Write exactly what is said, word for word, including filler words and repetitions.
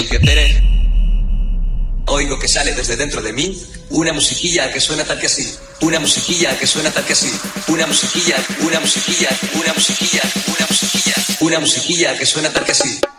que Pere. Oigo que sale desde dentro de mí una musiquilla que suena tal que así. Una musiquilla que suena tal que así. Una musiquilla, una musiquilla, una musiquilla, una musiquilla, una musiquilla que suena tal que así.